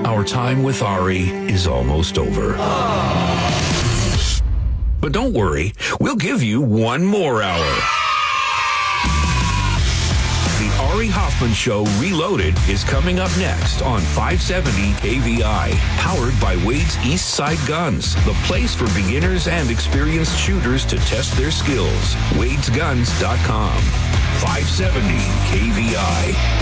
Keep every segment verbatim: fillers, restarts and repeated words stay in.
Our time with Ari is almost over. But don't worry, we'll give you one more hour. The Ari Hoffman Show Reloaded is coming up next on five seventy K V I, powered by Wade's East Side Guns, the place for beginners and experienced shooters to test their skills. Wades Guns dot com. five seventy K V I.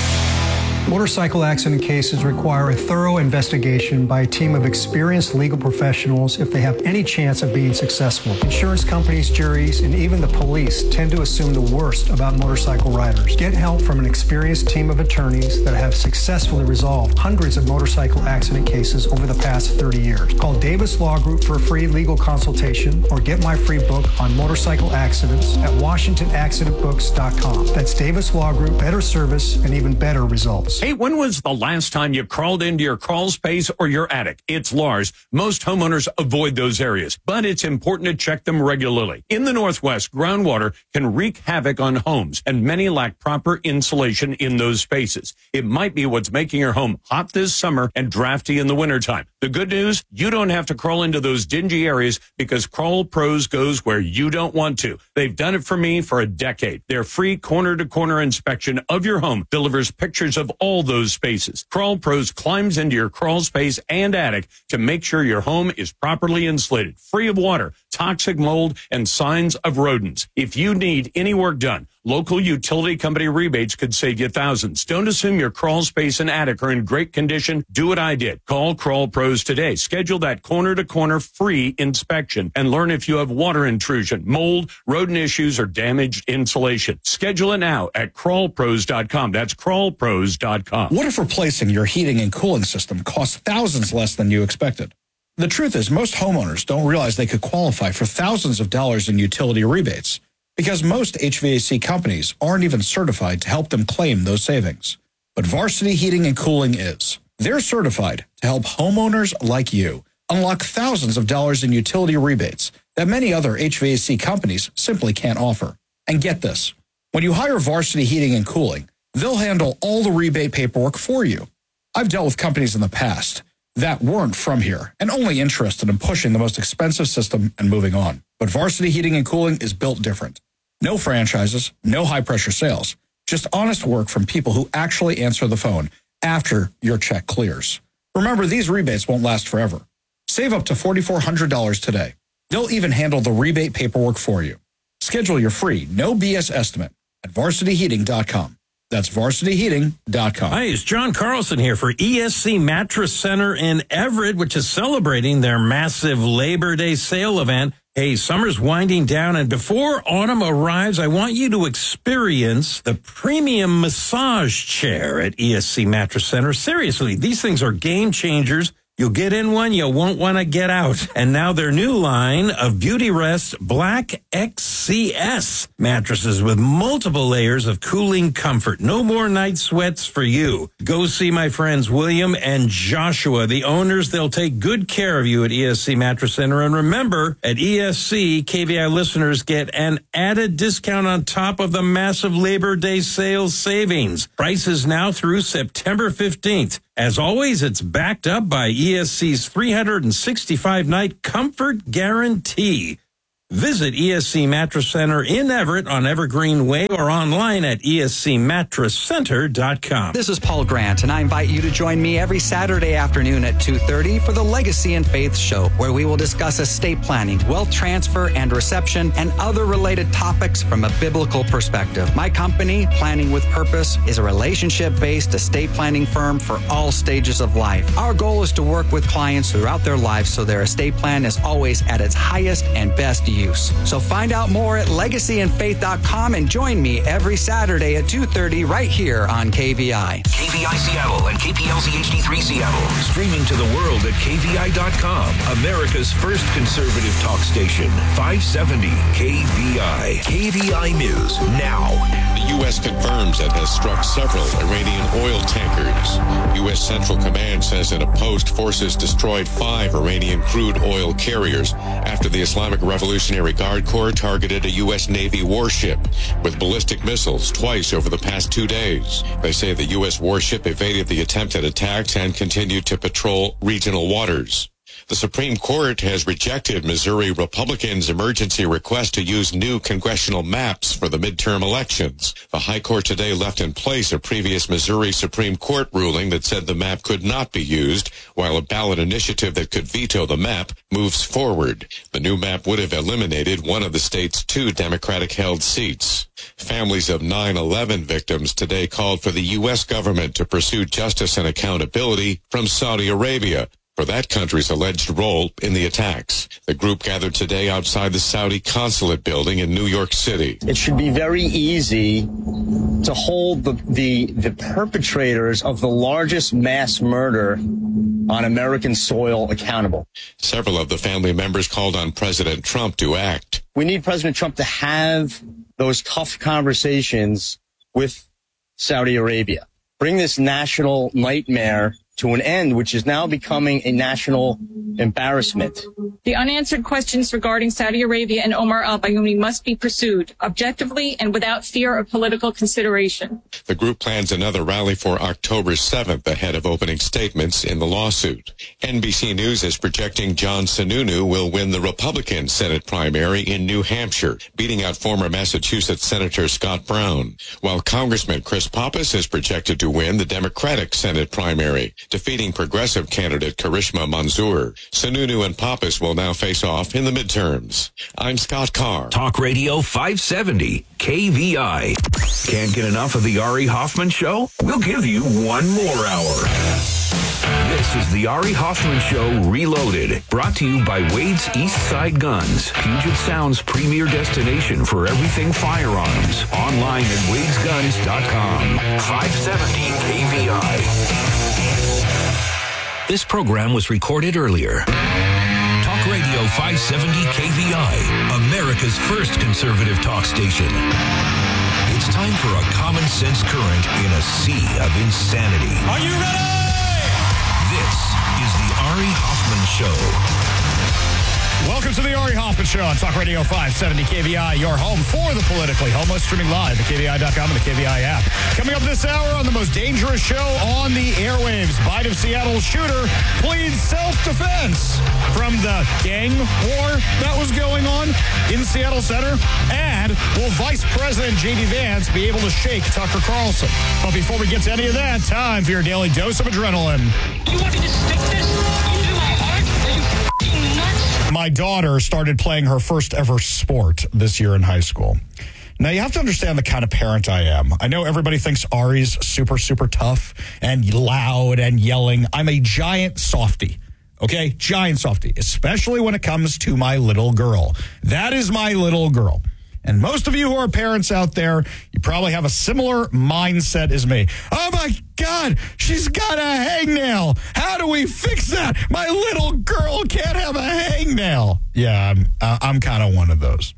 Motorcycle accident cases require a thorough investigation by a team of experienced legal professionals if they have any chance of being successful. Insurance companies, juries, and even the police tend to assume the worst about motorcycle riders. Get help from an experienced team of attorneys that have successfully resolved hundreds of motorcycle accident cases over the past thirty years. Call Davis Law Group for a free legal consultation or get my free book on motorcycle accidents at Washington Accident Books dot com. That's Davis Law Group, better service and even better results. Hey, when was the last time you crawled into your crawl space or your attic? It's Lars. Most homeowners avoid those areas, but it's important to check them regularly. In the Northwest, groundwater can wreak havoc on homes, and many lack proper insulation in those spaces. It might be what's making your home hot this summer and drafty in the wintertime. The good news, you don't have to crawl into those dingy areas because Crawl Pros goes where you don't want to. They've done it for me for a decade. Their free corner-to-corner inspection of your home delivers pictures of all those spaces. Crawl Pros climbs into your crawl space and attic to make sure your home is properly insulated, free of water, toxic mold, and signs of rodents. If you need any work done, local utility company rebates could save you thousands. Don't assume your crawl space and attic are in great condition. Do what I did. Call Crawl Pros today. Schedule that corner-to-corner free inspection and learn if you have water intrusion, mold, rodent issues, or damaged insulation. Schedule it now at crawl pros dot com. That's crawl pros dot com. What if replacing your heating and cooling system costs thousands less than you expected? The truth is, most homeowners don't realize they could qualify for thousands of dollars in utility rebates because most H V A C companies aren't even certified to help them claim those savings. But Varsity Heating and Cooling is. They're certified to help homeowners like you unlock thousands of dollars in utility rebates that many other H V A C companies simply can't offer. And get this, when you hire Varsity Heating and Cooling, they'll handle all the rebate paperwork for you. I've dealt with companies in the past that weren't from here and only interested in pushing the most expensive system and moving on. But Varsity Heating and Cooling is built different. No franchises, no high-pressure sales, just honest work from people who actually answer the phone after your check clears. Remember, these rebates won't last forever. Save up to four thousand four hundred dollars today. They'll even handle the rebate paperwork for you. Schedule your free, no B S estimate at varsity heating dot com. That's varsity heating dot com. Hi, it's John Carlson here for E S C Mattress Center in Everett, which is celebrating their massive Labor Day sale event. Hey, summer's winding down, and before autumn arrives, I want you to experience the premium massage chair at E S C Mattress Center. Seriously, these things are game changers. You'll get in one, you won't want to get out. And now their new line of Beauty Rest Black X C S mattresses with multiple layers of cooling comfort. No more night sweats for you. Go see my friends William and Joshua, the owners. They'll take good care of you at E S C Mattress Center. And remember, at E S C, K V I listeners get an added discount on top of the massive Labor Day sales savings. Prices now through September fifteenth. As always, it's backed up by E S C's three hundred sixty-five night comfort guarantee. Visit E S C Mattress Center in Everett on Evergreen Way or online at E S C mattress center dot com. This is Paul Grant, and I invite you to join me every Saturday afternoon at two thirty for the Legacy and Faith Show, where we will discuss estate planning, wealth transfer and reception, and other related topics from a biblical perspective. My company, Planning with Purpose, is a relationship-based estate planning firm for all stages of life. Our goal is to work with clients throughout their lives so their estate plan is always at its highest and best use. So find out more at legacy and faith dot com and join me every Saturday at two thirty right here on K V I. K V I Seattle and K P L Z H D three Seattle. Streaming to the world at K V I dot com. America's first conservative talk station. five seventy K V I. K V I News now. The U S confirms it has struck several Iranian oil tankers. U S S Central Command says in a post, forces destroyed five Iranian crude oil carriers after the Islamic Revolutionary Guard Corps targeted a U S Navy warship with ballistic missiles twice over the past two days. They say the U S warship evaded the attempted attacks and continued to patrol regional waters. The Supreme Court has rejected Missouri Republicans' emergency request to use new congressional maps for the midterm elections. The High Court today left in place a previous Missouri Supreme Court ruling that said the map could not be used, while a ballot initiative that could veto the map moves forward. The new map would have eliminated one of the state's two Democratic-held seats. Families of nine eleven victims today called for the U S government to pursue justice and accountability from Saudi Arabia for that country's alleged role in the attacks. The group gathered today outside the Saudi consulate building in New York City. It should be very easy to hold the, the, the perpetrators of the largest mass murder on American soil accountable. Several of the family members called on President Trump to act. We need President Trump to have those tough conversations with Saudi Arabia. Bring this national nightmare to an end, which is now becoming a national embarrassment. The unanswered questions regarding Saudi Arabia and Omar al-Bayoumi must be pursued objectively and without fear of political consideration. The group plans another rally for October seventh ahead of opening statements in the lawsuit. N B C News is projecting John Sununu will win the Republican Senate primary in New Hampshire, beating out former Massachusetts Senator Scott Brown, while Congressman Chris Pappas is projected to win the Democratic Senate primary, defeating progressive candidate Karishma Manzoor. Sununu and Pappas will now face off in the midterms. I'm Scott Carr. Talk Radio five seventy K V I. Can't get enough of the Ari Hoffman Show? We'll give you one more hour. This is the Ari Hoffman Show Reloaded, brought to you by Wade's East Side Guns, Puget Sound's premier destination for everything firearms. Online at wades guns dot com. five seventy K V I. This program was recorded earlier. Talk Radio five seventy K V I, America's first conservative talk station. It's time for a common sense current in a sea of insanity. Are you ready? This is the Ari Hoffman Show. Welcome to the Ari Hoffman Show on Talk Radio five seventy K V I, your home for the politically homo, streaming live at K V I dot com and the K V I app. Coming up this hour on the most dangerous show on the airwaves, Biden of Seattle shooter pleads self-defense from the gang war that was going on in Seattle Center. And will Vice President J D Vance be able to shake Tucker Carlson? But before we get to any of that, time for your daily dose of adrenaline. You want me to stick this into my heart? Are you f***ing nuts? My daughter started playing her first ever sport this year in high school. Now, you have to understand the kind of parent I am. I know everybody thinks Ari's super, super tough and loud and yelling. I'm a giant softie, okay? Giant softie, especially when it comes to my little girl. That is my little girl. And most of you who are parents out there, you probably have a similar mindset as me. Oh, my God, she's got a hangnail. How do we fix that? My little girl can't have a hangnail. Yeah, I'm, uh, I'm kind of one of those.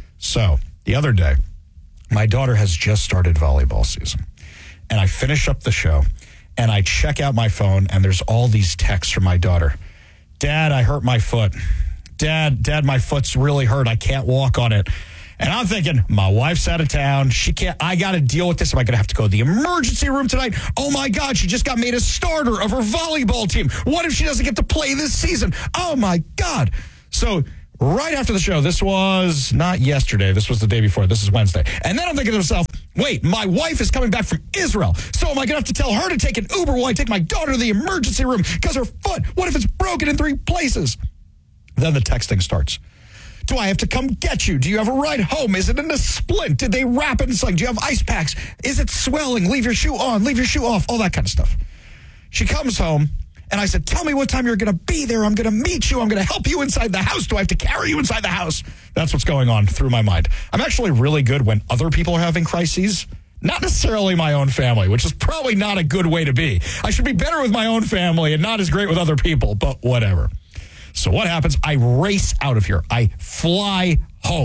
So the other day, my daughter has just started volleyball season. And I finish up the show, and I check out my phone, and there's all these texts from my daughter. Dad, I hurt my foot. Dad, Dad, my foot's really hurt. I can't walk on it. And I'm thinking, my wife's out of town. She can't, I got to deal with this. Am I going to have to go to the emergency room tonight? Oh my God, she just got made a starter of her volleyball team. What if she doesn't get to play this season? Oh my God. So right after the show, this was not yesterday. This was the day before. This is Wednesday. And then I'm thinking to myself, wait, my wife is coming back from Israel. So am I going to have to tell her to take an Uber while I take my daughter to the emergency room because her foot, what if it's broken in three places? Then the texting starts. Do I have to come get you? Do you have a ride home? Is it in a splint? Did they wrap it in something? Do you have ice packs? Is it swelling? Leave your shoe on. Leave your shoe off. All that kind of stuff. She comes home, and I said, tell me what time you're going to be there. I'm going to meet you. I'm going to help you inside the house. Do I have to carry you inside the house? That's what's going on through my mind. I'm actually really good when other people are having crises. Not necessarily my own family, which is probably not a good way to be. I should be better with my own family and not as great with other people, but whatever. So what happens? I race out of here. I fly home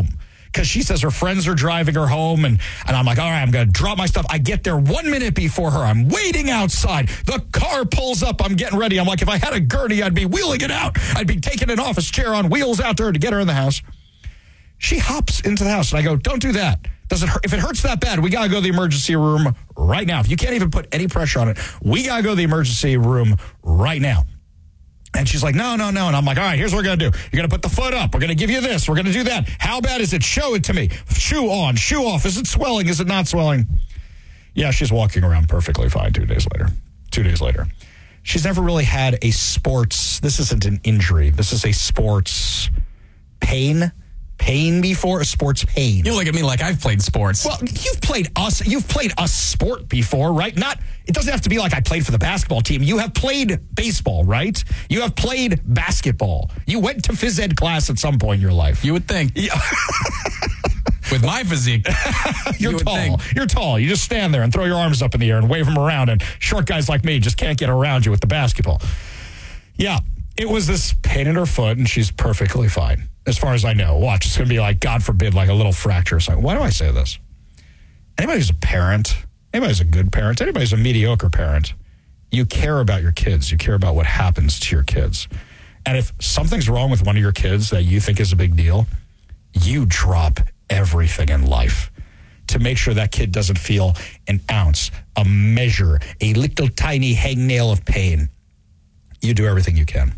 because she says her friends are driving her home. And, and I'm like, all right, I'm going to drop my stuff. I get there one minute before her. I'm waiting outside. The car pulls up. I'm getting ready. I'm like, if I had a gurney, I'd be wheeling it out. I'd be taking an office chair on wheels out to her to get her in the house. She hops into the house, and I go, don't do that. Does it hurt? If it hurts that bad, we got to go to the emergency room right now. If you can't even put any pressure on it, we got to go to the emergency room right now. And she's like, no, no, no. And I'm like, all right, here's what we're going to do. You're going to put the foot up. We're going to give you this. We're going to do that. How bad is it? Show it to me. Shoe on, shoe off. Is it swelling? Is it not swelling? Yeah, she's walking around perfectly fine two days later. Two days later. She's never really had a sports, this isn't an injury. This is a sports pain. Pain before, a sports pain. You look at me like I've played sports. Well, you've played us. You've played a sport before, right? Not. It doesn't have to be like I played for the basketball team. You have played baseball, right? You have played basketball. You went to phys ed class at some point in your life. You would think. Yeah. With my physique. You're you tall. Think. You're tall. You just stand there and throw your arms up in the air and wave them around. And short guys like me just can't get around you with the basketball. Yeah. It was this pain in her foot, and she's perfectly fine. As far as I know. Watch, it's going to be like, God forbid, like a little fracture or something. Why do I say this? Anybody who's a parent, anybody who's a good parent, anybody who's a mediocre parent, you care about your kids. You care about what happens to your kids. And if something's wrong with one of your kids that you think is a big deal, you drop everything in life to make sure that kid doesn't feel an ounce, a measure, a little tiny hangnail of pain. You do everything you can.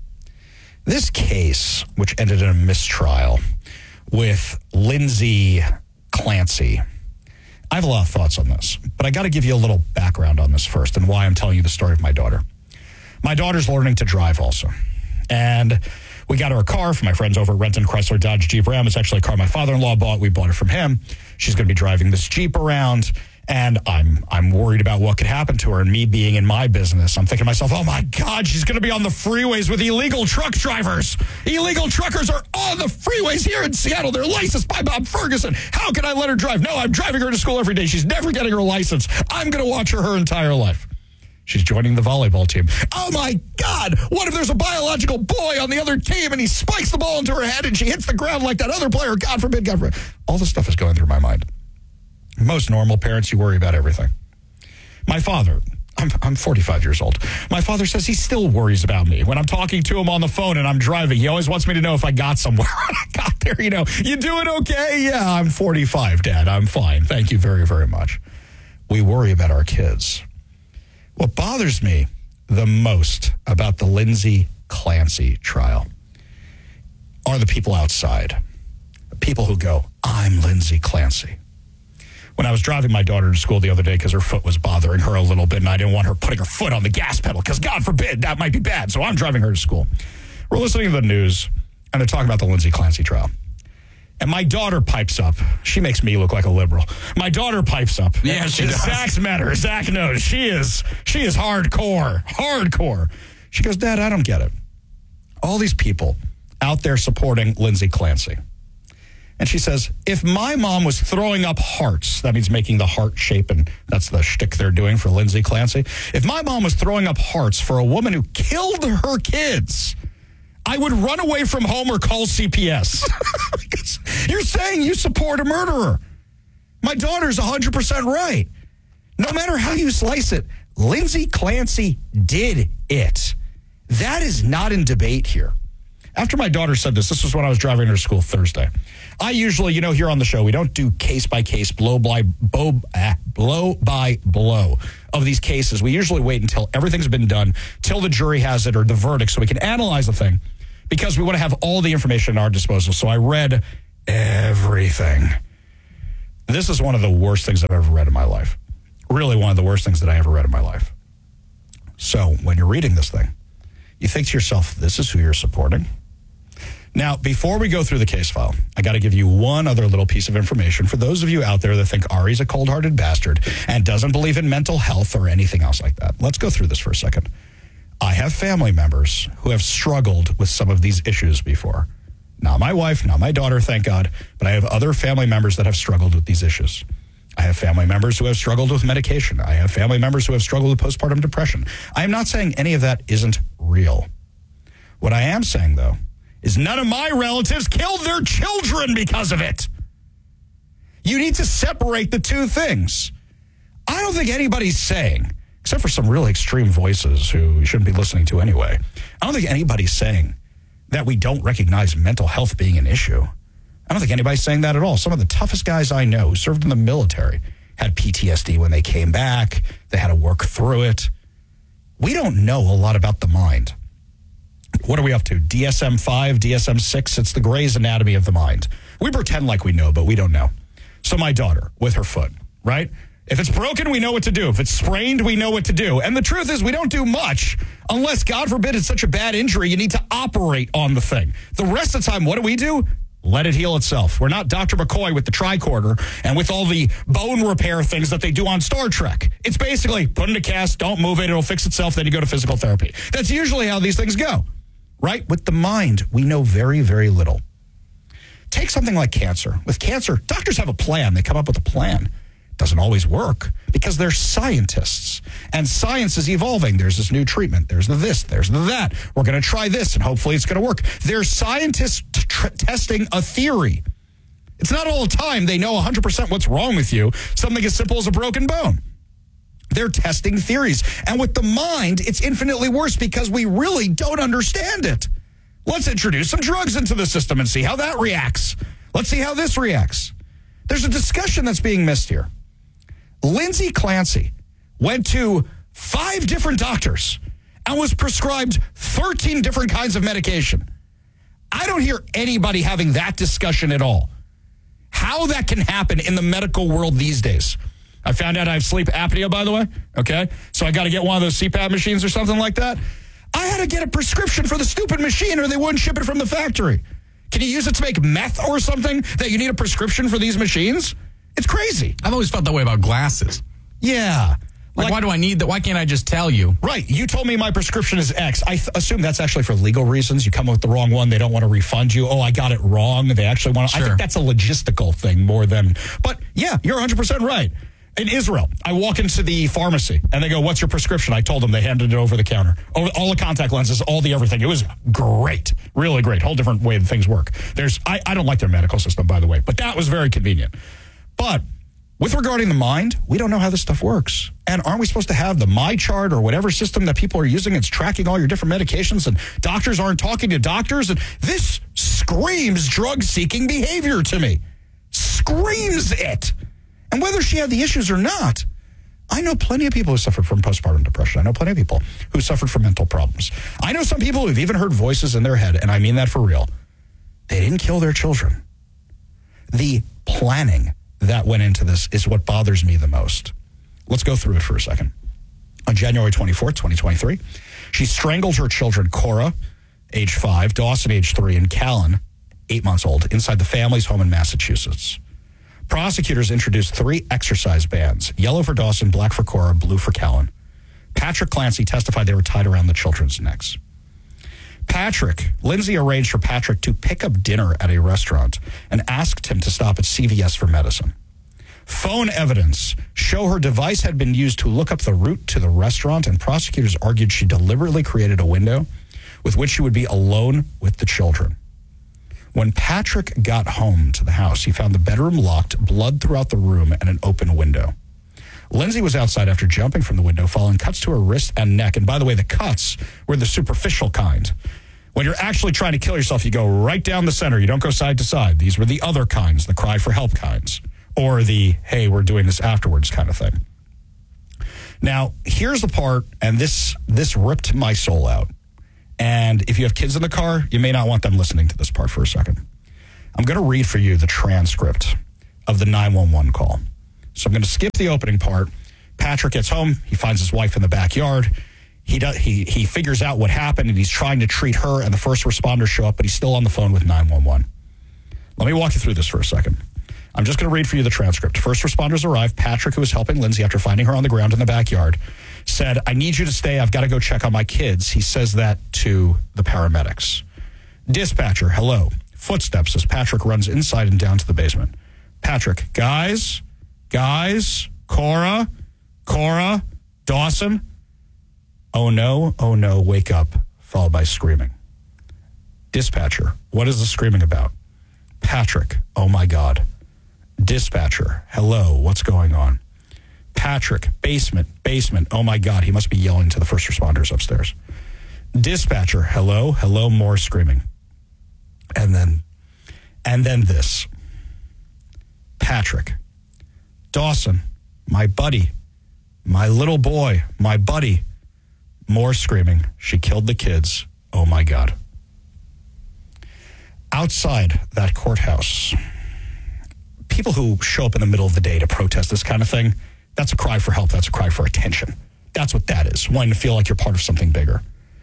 This case, which ended in a mistrial with Lindsay Clancy, I have a lot of thoughts on this, but I got to give you a little background on this first and why I'm telling you the story of my daughter. My daughter's learning to drive also. And we got her a car from my friends over at Renton Chrysler Dodge Jeep Ram. It's actually a car my father-in-law bought. We bought it from him. She's going to be driving this Jeep around. And I'm I'm worried about what could happen to her. And me being in my business, I'm thinking to myself, oh, my God, she's going to be on the freeways with illegal truck drivers. Illegal truckers are on the freeways here in Seattle. They're licensed by Bob Ferguson. How can I let her drive? No, I'm driving her to school every day. She's never getting her license. I'm going to watch her her entire life. She's joining the volleyball team. Oh, my God. What if there's a biological boy on the other team and he spikes the ball into her head and she hits the ground like that other player? God forbid, God forbid. All this stuff is going through my mind. Most normal parents, you worry about everything. My father, I'm, I'm forty-five years old. My father says he still worries about me. When I'm talking to him on the phone and I'm driving, he always wants me to know if I got somewhere. I got there, you know. You doing okay? Yeah, I'm forty-five, Dad. I'm fine. Thank you very, very much. We worry about our kids. What bothers me the most about the Lindsay Clancy trial are the people outside. The people who go, I'm Lindsay Clancy. When I was driving my daughter to school the other day because her foot was bothering her a little bit and I didn't want her putting her foot on the gas pedal because God forbid that might be bad. So I'm driving her to school. We're listening to the news and they're talking about the Lindsay Clancy trial. And my daughter pipes up. She makes me look like a liberal. My daughter pipes up. Yeah, she does. Zach's met her. Zach knows. She is, she is hardcore. Hardcore. She goes, Dad, I don't get it. All these people out there supporting Lindsay Clancy. And she says, if my mom was throwing up hearts, that means making the heart shape, and that's the shtick they're doing for Lindsay Clancy. If my mom was throwing up hearts for a woman who killed her kids, I would run away from home or call C P S. You're saying you support a murderer. My daughter's one hundred percent right. No matter how you slice it, Lindsay Clancy did it. That is not in debate here. After my daughter said this, this was when I was driving her to school Thursday. I usually, you know, here on the show, we don't do case by case, blow by blow, ah, blow by blow of these cases. We usually wait until everything's been done, till the jury has it or the verdict, so we can analyze the thing, because we want to have all the information at our disposal. So I read everything. This is one of the worst things I've ever read in my life. Really one of the worst things that I ever read in my life. So when you're reading this thing, you think to yourself, this is who you're supporting? Now, before we go through the case file, I got to give you one other little piece of information for those of you out there that think Ari's a cold-hearted bastard and doesn't believe in mental health or anything else like that. Let's go through this for a second. I have family members who have struggled with some of these issues before. Not my wife, not my daughter, thank God, but I have other family members that have struggled with these issues. I have family members who have struggled with medication. I have family members who have struggled with postpartum depression. I am not saying any of that isn't real. What I am saying, though, is none of my relatives killed their children because of it. You need to separate the two things. I don't think anybody's saying, except for some really extreme voices who you shouldn't be listening to anyway, I don't think anybody's saying that we don't recognize mental health being an issue. I don't think anybody's saying that at all. Some of the toughest guys I know who served in the military had P T S D when they came back. They had to work through it. We don't know a lot about the mind. What are we up to? D S M five, D S M six? It's the Grey's Anatomy of the mind. We pretend like we know, but we don't know. So my daughter, with her foot, right? If it's broken, we know what to do. If it's sprained, we know what to do. And the truth is, we don't do much unless, God forbid, it's such a bad injury, you need to operate on the thing. The rest of the time, what do we do? Let it heal itself. We're not Doctor McCoy with the tricorder and with all the bone repair things that they do on Star Trek. It's basically put in a cast, don't move it, it'll fix itself, then you go to physical therapy. That's usually how these things go, right? With the mind, we know very, very little. Take something like cancer. With cancer, doctors have a plan. They come up with a plan. Doesn't always work because they're scientists and science is evolving. There's this new treatment. There's the this, there's the that. We're going to try this and hopefully it's going to work. They're scientists t- tr- testing a theory. It's not all the time they know one hundred percent what's wrong with you. Something as simple as a broken bone. They're testing theories. And with the mind, it's infinitely worse because we really don't understand it. Let's introduce some drugs into the system and see how that reacts. Let's see how this reacts. There's a discussion that's being missed here. Lindsay Clancy went to five different doctors and was prescribed thirteen different kinds of medication. I don't hear anybody having that discussion at all. How that can happen in the medical world these days. I found out I have sleep apnea, by the way. Okay. So I got to get one of those C PAP machines or something like that. I had to get a prescription for the stupid machine or they wouldn't ship it from the factory. Can you use it to make meth or something that you need a prescription for these machines? It's crazy. I've always felt that way about glasses. Yeah. Like, like, why do I need that? Why can't I just tell you? Right. You told me my prescription is X. I th- assume that's actually for legal reasons. You come up with the wrong one. They don't want to refund you. Oh, I got it wrong. They actually want to. Sure. I think that's a logistical thing more than. But yeah, you're one hundred percent right. In Israel, I walk into the pharmacy and they go, what's your prescription? I told them they handed it over the counter. Over, all the contact lenses, all the everything. It was great. Really great. Whole different way that things work. There's, I, I don't like their medical system, by the way, but that was very convenient. But with regarding the mind, we don't know how this stuff works. And aren't we supposed to have the MyChart or whatever system that people are using? It's tracking all your different medications and doctors aren't talking to doctors. And this screams drug-seeking behavior to me. Screams it. And whether she had the issues or not, I know plenty of people who suffered from postpartum depression. I know plenty of people who suffered from mental problems. I know some people who've even heard voices in their head, and I mean that for real. They didn't kill their children. The planning that went into this is what bothers me the most. Let's go through it for a second. On January twenty-fourth, twenty twenty-three, she strangled her children, Cora, age five, Dawson, age three, and Callan, eight months old, inside the family's home in Massachusetts. Prosecutors introduced three exercise bands, yellow for Dawson, black for Cora, blue for Callan. Patrick Clancy testified they were tied around the children's necks. Patrick, Lindsay arranged for Patrick to pick up dinner at a restaurant and asked him to stop at C V S for medicine. Phone evidence show her device had been used to look up the route to the restaurant, and prosecutors argued she deliberately created a window with which she would be alone with the children. When Patrick got home to the house, he found the bedroom locked, blood throughout the room, and an open window. Lindsay was outside after jumping from the window, following cuts to her wrist and neck. And by the way, the cuts were the superficial kind. When you're actually trying to kill yourself, you go right down the center. You don't go side to side. These were the other kinds, the cry for help kinds, or the, hey, we're doing this afterwards kind of thing. Now, here's the part, and this this ripped my soul out. And if you have kids in the car, you may not want them listening to this part for a second. I'm going to read for you the transcript of the nine one one call. So I'm going to skip the opening part. Patrick gets home. He finds his wife in the backyard. He does, he he figures out what happened, and he's trying to treat her, and the first responders show up, but he's still on the phone with nine one one. Let me walk you through this for a second. I'm just going to read for you the transcript. First responders arrived. Patrick, who was helping Lindsay after finding her on the ground in the backyard, said, I need you to stay. I've got to go check on my kids. He says that to the paramedics. Dispatcher, hello. Footsteps as Patrick runs inside and down to the basement. Patrick, guys, guys, Cora, Cora, Dawson. Oh no, oh no, wake up, followed by screaming. Dispatcher, what is the screaming about? Patrick, oh my God. Dispatcher, hello, what's going on? Patrick, basement, basement. Oh my God, he must be yelling to the first responders upstairs. Dispatcher, hello, hello, more screaming. And then, and then this. Patrick, Dawson, my buddy, my little boy, my buddy. More screaming. She killed the kids. Oh my God. Outside that courthouse, people who show up in the middle of the day to protest this kind of thing, that's a cry for help. That's a cry for attention. That's what that is, wanting to feel like you're part of something bigger.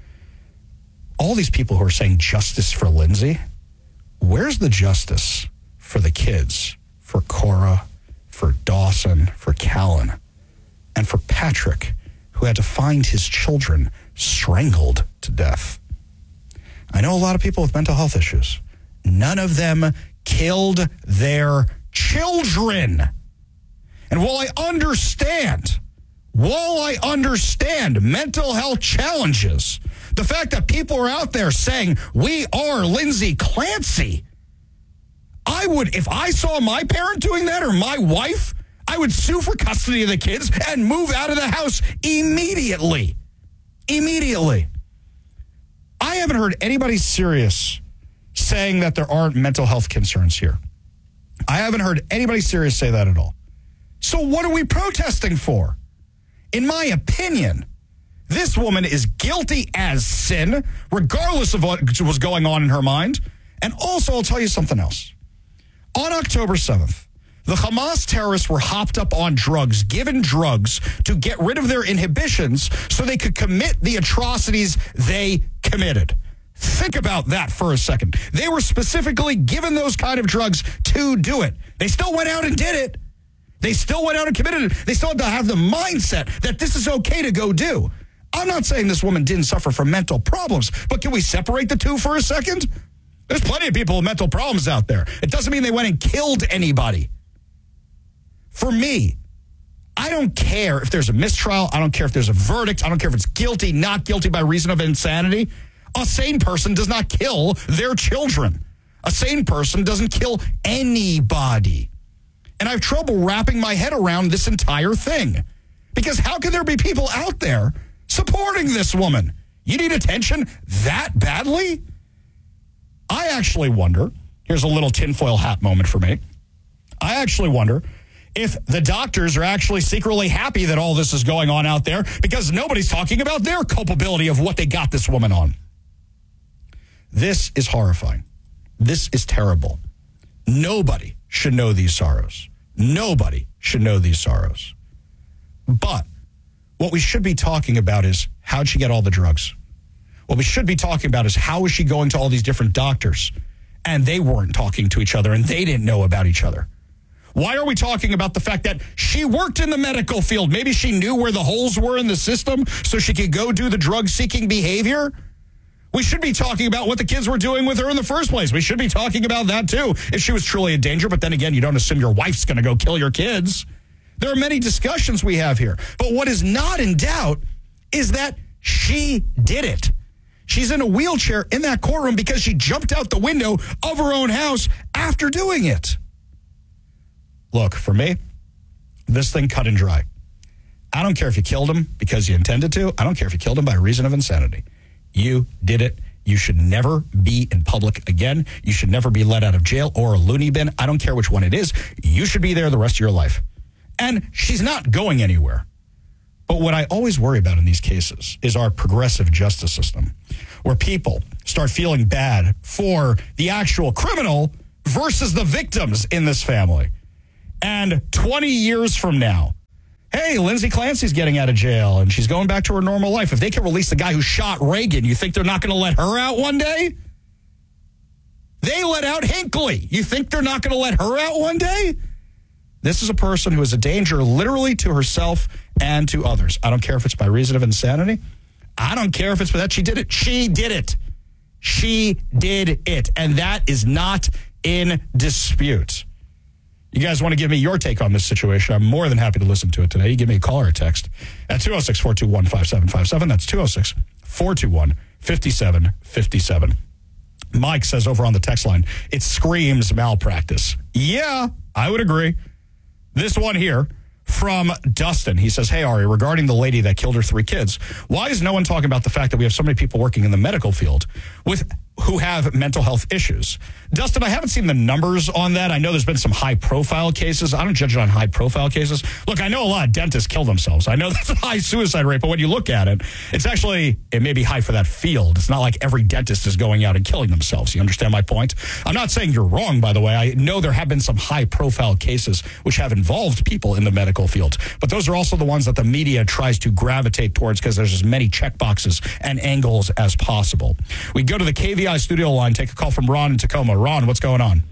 All these people who are saying justice for Lindsay, where's the justice for the kids, for Cora, for Dawson, for Callan, and for Patrick, who had to find his children strangled to death? I know a lot of people with mental health issues. None of them killed their children. And while I understand, while I understand mental health challenges, the fact that people are out there saying, we are Lindsay Clancy, I would, if I saw my parent doing that or my wife, I would sue for custody of the kids and move out of the house immediately. Immediately. I haven't heard anybody serious saying that there aren't mental health concerns here. I haven't heard anybody serious say that at all. So what are we protesting for? In my opinion, this woman is guilty as sin, regardless of what was going on in her mind. And also, I'll tell you something else. On October seventh, the Hamas terrorists were hopped up on drugs, given drugs to get rid of their inhibitions so they could commit the atrocities they committed. Think about that for a second. They were specifically given those kind of drugs to do it. They still went out and did it. They still went out and committed it. They still had to have the mindset that this is okay to go do. I'm not saying this woman didn't suffer from mental problems, but can we separate the two for a second? There's plenty of people with mental problems out there. It doesn't mean they went and killed anybody. For me, I don't care if there's a mistrial. I don't care if there's a verdict. I don't care if it's guilty, not guilty by reason of insanity. A sane person does not kill their children. A sane person doesn't kill anybody. And I have trouble wrapping my head around this entire thing. Because how can there be people out there supporting this woman? You need attention that badly? I actually wonder, here's a little tinfoil hat moment for me. I actually wonder if the doctors are actually secretly happy that all this is going on out there because nobody's talking about their culpability of what they got this woman on. This is horrifying. This is terrible. Nobody should know these sorrows. Nobody should know these sorrows. But what we should be talking about is, how'd she get all the drugs? What we should be talking about is, how is she going to all these different doctors and they weren't talking to each other and they didn't know about each other? Why are we talking about the fact that she worked in the medical field? Maybe she knew where the holes were in the system so she could go do the drug-seeking behavior. We should be talking about what the kids were doing with her in the first place. We should be talking about that, too, if she was truly in danger. But then again, you don't assume your wife's going to go kill your kids. There are many discussions we have here. But what is not in doubt is that she did it. She's in a wheelchair in that courtroom because she jumped out the window of her own house after doing it. Look, for me, this thing cut and dry. I don't care if you killed him because you intended to. I don't care if you killed him by reason of insanity. You did it. You should never be in public again. You should never be let out of jail or a loony bin. I don't care which one it is. You should be there the rest of your life. And she's not going anywhere. But what I always worry about in these cases is our progressive justice system, where people start feeling bad for the actual criminal versus the victims in this family. And twenty years from now, hey, Lindsay Clancy's getting out of jail and she's going back to her normal life. If they can release the guy who shot Reagan, you think they're not going to let her out one day? They let out Hinckley. You think they're not going to let her out one day? This is a person who is a danger literally to herself and to others. I don't care if it's by reason of insanity. I don't care if it's for that. She did it. She did it. She did it. And that is not in dispute. You guys want to give me your take on this situation? I'm more than happy to listen to it today. You give me a call or a text at two oh six, four two one, five seven five seven. That's two oh six, four two one, five seven five seven. Mike says over on the text line, it screams malpractice. Yeah, I would agree. This one here from Dustin. He says, hey, Ari, regarding the lady that killed her three kids, why is no one talking about the fact that we have so many people working in the medical field with who have mental health issues? Dustin, I haven't seen the numbers on that. I know there's been some high-profile cases. I don't judge it on high-profile cases. Look, I know a lot of dentists kill themselves. I know that's a high suicide rate, but when you look at it, it's actually, it may be high for that field. It's not like every dentist is going out and killing themselves. You understand my point? I'm not saying you're wrong, by the way. I know there have been some high-profile cases which have involved people in the medical field, but those are also the ones that the media tries to gravitate towards because there's as many check boxes and angles as possible. We go to the K V I studio line, take a call from Ron in Tacoma. Ron, what's going on?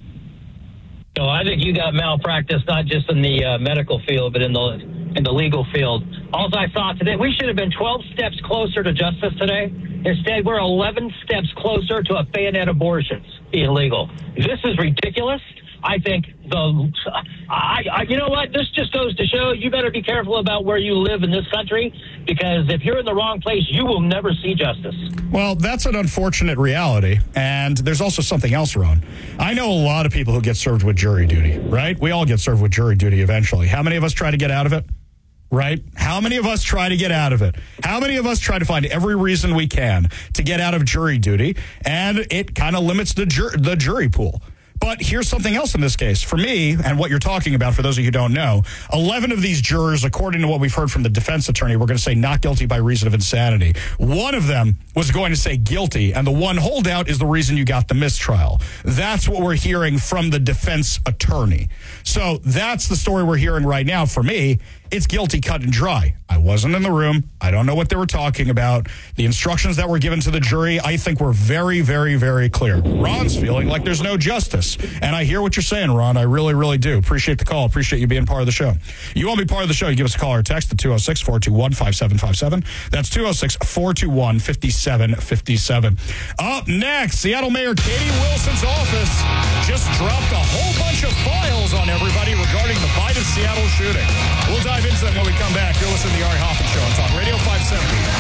So I think you got malpractice not just in the uh, medical field, but in the in the legal field. All I saw today, we should have been twelve steps closer to justice today. Instead, we're eleven steps closer to a bayonet abortions being legal. This is ridiculous. I think the, I, I, you know what? This just goes to show you better be careful about where you live in this country, because if you're in the wrong place, you will never see justice. Well, that's an unfortunate reality. And there's also something else, Ron. I know a lot of people who get served with jury duty, right? We all get served with jury duty eventually. How many of us try to get out of it? Right? How many of us try to get out of it? How many of us try to find every reason we can to get out of jury duty? And it kind of limits the jur- the jury pool. But here's something else in this case. For me, and what you're talking about, for those of you who don't know, eleven of these jurors, according to what we've heard from the defense attorney, were going to say not guilty by reason of insanity. One of them was going to say guilty, and the one holdout is the reason you got the mistrial. That's what we're hearing from the defense attorney. So that's the story we're hearing right now. For me, it's guilty, cut and dry. I wasn't in the room. I don't know what they were talking about. The instructions that were given to the jury, I think, were very, very, very clear. Ron's feeling like there's no justice. And I hear what you're saying, Ron. I really, really do. Appreciate the call. Appreciate you being part of the show. You want to be part of the show, you give us a call or text at two oh six, four two one, five seven five seven. That's two oh six, four two one, five seven five seven. Up next, Seattle Mayor Katie Wilson's office just dropped a whole bunch of files on everybody regarding the Biden Seattle shooting. We'll dive into them when we come back. You're listening to the Ari Hoffman Show on Talk Radio five seventy.